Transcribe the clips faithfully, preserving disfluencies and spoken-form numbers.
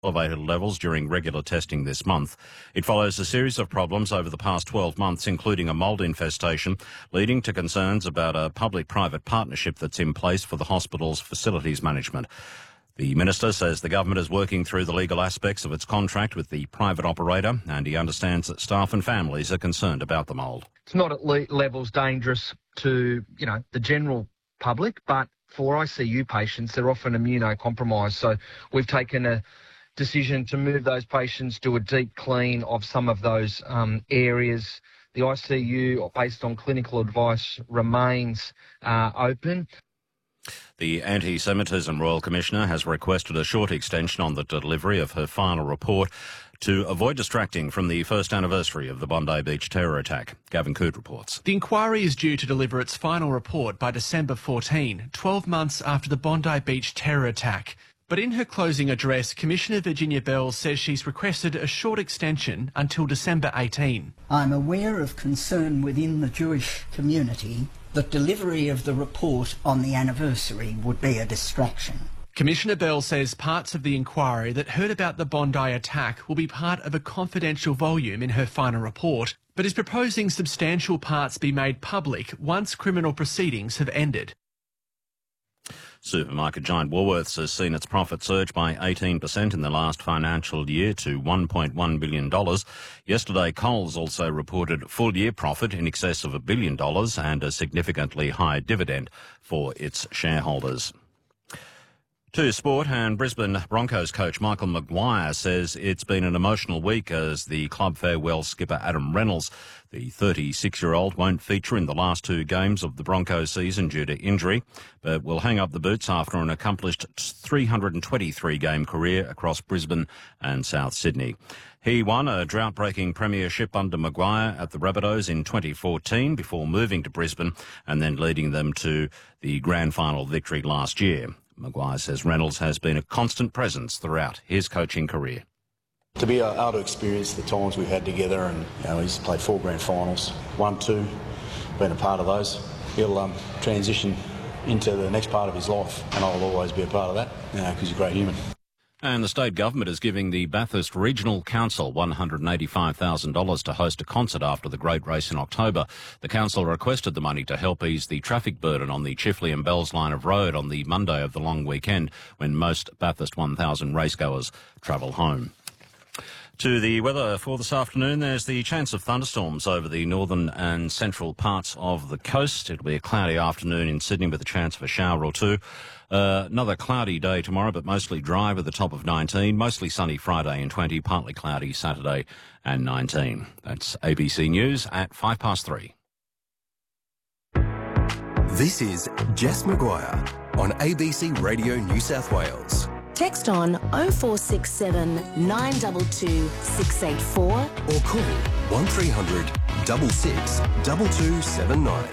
elevated levels during regular testing this month. It follows a series of problems over the past twelve months, including a mould infestation, leading to concerns about a public-private partnership that's in place for the hospital's facilities management. The Minister says the government is working through the legal aspects of its contract with the private operator, and he understands that staff and families are concerned about the mould. It's not at le- levels dangerous to, you know, the general public, but for I C U patients, they're often immunocompromised. So we've taken a decision to move those patients, do a deep clean of some of those um, areas. The I C U, based on clinical advice, remains uh, open. The Anti-Semitism Royal Commissioner has requested a short extension on the delivery of her final report to avoid distracting from the first anniversary of the Bondi Beach terror attack. Gavin Coote reports. The inquiry is due to deliver its final report by December fourteenth, twelve months after the Bondi Beach terror attack. But in her closing address, Commissioner Virginia Bell says she's requested a short extension until December eighteenth. I'm aware of concern within the Jewish community that delivery of the report on the anniversary would be a distraction. Commissioner Bell says parts of the inquiry that heard about the Bondi attack will be part of a confidential volume in her final report, but is proposing substantial parts be made public once criminal proceedings have ended. Supermarket giant Woolworths has seen its profit surge by eighteen percent in the last financial year to one point one billion dollars. Yesterday, Coles also reported full-year profit in excess of a billion dollars and a significantly higher dividend for its shareholders. To sport, and Brisbane Broncos coach Michael Maguire says it's been an emotional week as the club farewells skipper Adam Reynolds. The thirty-six-year-old won't feature in the last two games of the Broncos season due to injury, but will hang up the boots after an accomplished three hundred twenty-three game career across Brisbane and South Sydney. He won a drought-breaking premiership under Maguire at the Rabbitohs in twenty fourteen before moving to Brisbane and then leading them to the grand final victory last year. Maguire says Reynolds has been a constant presence throughout his coaching career. To be able to experience the times we've had together, and you know, he's played four grand finals, one, two, been a part of those. He'll um, transition into the next part of his life, and I'll always be a part of that, you know, because he's a great human. And the state government is giving the Bathurst Regional Council one hundred eighty-five thousand dollars to host a concert after the great race in October. The council requested the money to help ease the traffic burden on the Chifley and Bells line of road on the Monday of the long weekend when most Bathurst one thousand racegoers travel home. To the weather for this afternoon, there's the chance of thunderstorms over the northern and central parts of the coast. It'll be a cloudy afternoon in Sydney with a chance of a shower or two. Uh, another cloudy day tomorrow, but mostly dry with a top of nineteen. Mostly sunny Friday and twenty, partly cloudy Saturday and nineteen. That's A B C News at five past three. This is Jess Maguire on A B C Radio New South Wales. Text on oh four six seven, nine two two, six eight four or call one three hundred, six six, two two seven nine.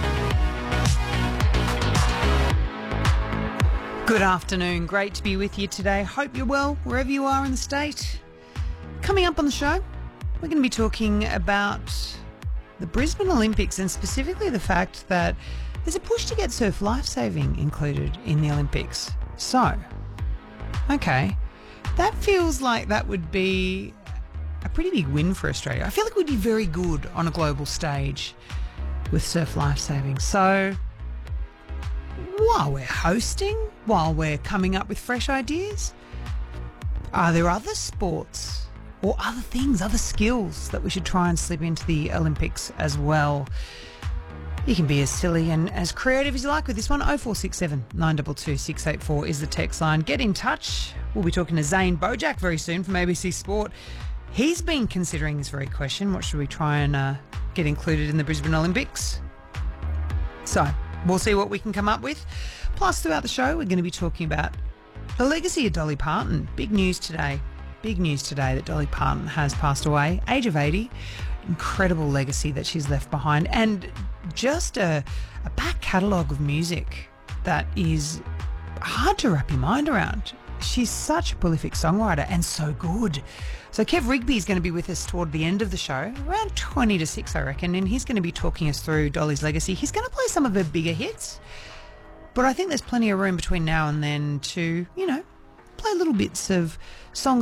Good afternoon. Great to be with you today. Hope you're well wherever you are in the state. Coming up on the show, we're going to be talking about the Brisbane Olympics and specifically the fact that there's a push to get surf lifesaving included in the Olympics. So, okay, that feels like that would be a pretty big win for Australia. I feel like we'd be very good on a global stage with surf lifesaving. So, while we're hosting, while we're coming up with fresh ideas, are there other sports or other things, other skills that we should try and slip into the Olympics as well? You can be as silly and as creative as you like with this one. oh four six seven, nine two two, six eight four is the text line. Get in touch. We'll be talking to Zane Bojack very soon from A B C Sport. He's been considering this very question. What should we try and uh, get included in the Brisbane Olympics? So, we'll see what we can come up with. Plus, throughout the show, we're going to be talking about the legacy of Dolly Parton. Big news today. Big news today that Dolly Parton has passed away, age of eighty. Incredible legacy that she's left behind. And just a, a back catalogue of music that is hard to wrap your mind around. She's such a prolific songwriter and so good. So Kev Rigby is going to be with us toward the end of the show, around twenty to six, I reckon, and he's going to be talking us through Dolly's legacy. He's going to play some of her bigger hits, but I think there's plenty of room between now and then to, you know, play little bits of songs